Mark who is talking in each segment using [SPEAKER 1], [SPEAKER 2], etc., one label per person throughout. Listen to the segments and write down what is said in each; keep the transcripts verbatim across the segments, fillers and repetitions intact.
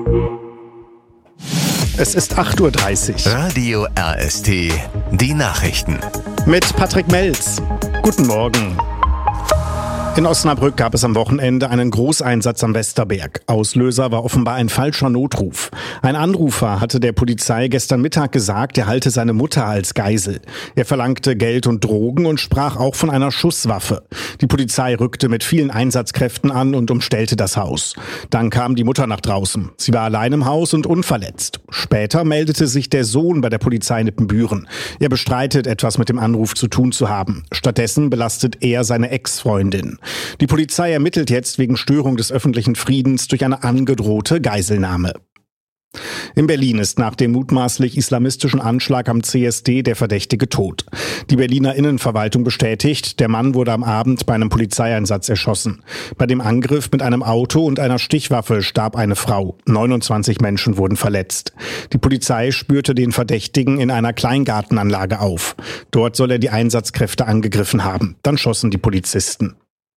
[SPEAKER 1] Es ist acht Uhr dreißig.
[SPEAKER 2] Radio R S T, die Nachrichten.
[SPEAKER 1] Mit Patrick Melz. Guten Morgen. In Osnabrück gab es am Wochenende einen Großeinsatz am Westerberg. Auslöser war offenbar ein falscher Notruf. Ein Anrufer hatte der Polizei gestern Mittag gesagt, er halte seine Mutter als Geisel. Er verlangte Geld und Drogen und sprach auch von einer Schusswaffe. Die Polizei rückte mit vielen Einsatzkräften an und umstellte das Haus. Dann kam die Mutter nach draußen. Sie war allein im Haus und unverletzt. Später meldete sich der Sohn bei der Polizei in Ippenbüren. Er bestreitet, etwas mit dem Anruf zu tun zu haben. Stattdessen belastet er seine Ex-Freundin. Die Polizei ermittelt jetzt wegen Störung des öffentlichen Friedens durch eine angedrohte Geiselnahme. In Berlin ist nach dem mutmaßlich islamistischen Anschlag am C S D der Verdächtige tot. Die Berliner Innenverwaltung bestätigt, der Mann wurde am Abend bei einem Polizeieinsatz erschossen. Bei dem Angriff mit einem Auto und einer Stichwaffe starb eine Frau. neunundzwanzig Menschen wurden verletzt. Die Polizei spürte den Verdächtigen in einer Kleingartenanlage auf. Dort soll er die Einsatzkräfte angegriffen haben. Dann schossen die Polizisten.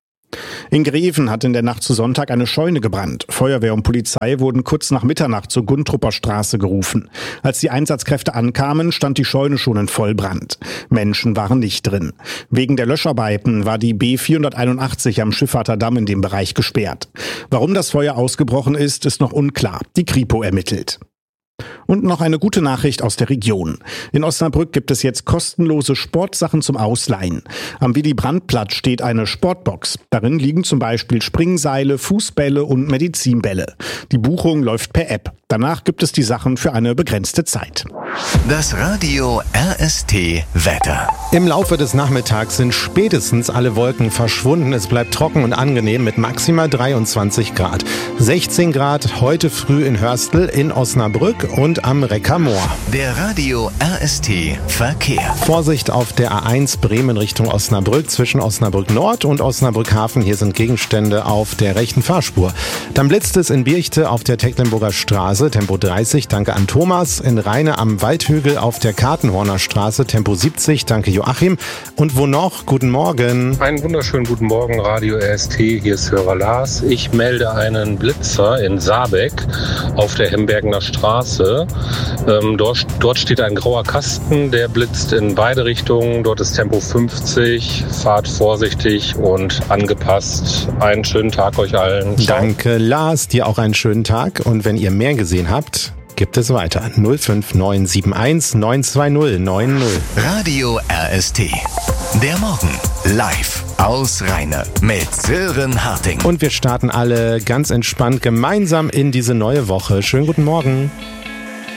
[SPEAKER 1] In Greven hat in der Nacht zu Sonntag eine Scheune gebrannt. Feuerwehr und Polizei wurden kurz nach Mitternacht zur Guntrupper Straße gerufen. Als die Einsatzkräfte ankamen, stand die Scheune schon in Vollbrand. Menschen waren nicht drin. Wegen der Löscharbeiten war die B vierhunderteinundachtzig am Schiffahrter Damm in dem Bereich gesperrt. Warum das Feuer ausgebrochen ist, ist noch unklar. Die Kripo ermittelt. Und noch eine gute Nachricht aus der Region. In Osnabrück gibt es jetzt kostenlose Sportsachen zum Ausleihen. Am Willy-Brandt-Platz steht eine Sportbox. Darin liegen zum Beispiel Springseile, Fußbälle und Medizinbälle. Die Buchung läuft per App. Danach gibt es die Sachen für eine begrenzte Zeit.
[SPEAKER 2] Das Radio R S T Wetter.
[SPEAKER 3] Im Laufe des Nachmittags sind spätestens alle Wolken verschwunden. Es bleibt trocken und angenehm mit maximal dreiundzwanzig Grad. sechzehn Grad heute früh in Hörstel, in Osnabrück und am Reckermoor.
[SPEAKER 2] Der Radio R S T Verkehr.
[SPEAKER 3] Vorsicht auf der A eins Bremen Richtung Osnabrück zwischen Osnabrück Nord und Osnabrück Hafen. Hier sind Gegenstände auf der rechten Fahrspur. Dann blitzt es in Birchte auf der Tecklenburger Straße, Tempo dreißig, danke an Thomas. In Rheine am Waldhügel auf der Kartenhorner Straße, Tempo siebzig, danke Joachim. Und wo noch? Guten Morgen.
[SPEAKER 4] Einen wunderschönen guten Morgen, Radio R S T, hier ist Hörer Lars. Ich melde einen Blitzer in Saarbeck auf der Hembergener Straße. Ähm, dort, dort steht ein grauer Kasten, der blitzt in beide Richtungen. Dort ist Tempo fünfzig. Fahrt vorsichtig und angepasst. Einen schönen Tag euch allen. Ciao.
[SPEAKER 3] Danke Lars, dir auch einen schönen Tag. Und wenn ihr mehr gesehen habt, gibt es weiter. null fünf neun sieben eins neun zwei null neun null.
[SPEAKER 2] Radio R S T. Der Morgen live aus Rheine mit Sören Harting.
[SPEAKER 3] Und wir starten alle ganz entspannt gemeinsam in diese neue Woche. Schönen guten Morgen.